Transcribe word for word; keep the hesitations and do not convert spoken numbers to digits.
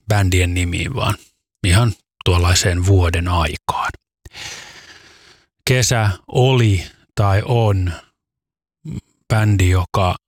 bändien nimiin, vaan ihan tuollaiseen vuoden aikaan. Kesä oli tai on bändi, joka